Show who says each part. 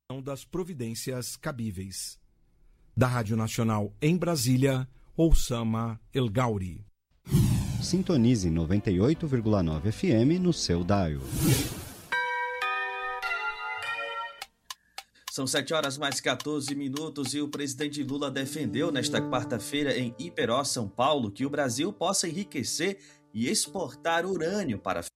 Speaker 1: das providências cabíveis. Da Rádio Nacional em Brasília, Oussama El Gauri.
Speaker 2: Sintonize 98,9 FM no seu dial.
Speaker 3: São 7h mais 14 e o presidente Lula defendeu nesta quarta-feira em Iperó, São Paulo, que o Brasil possa enriquecer e exportar urânio para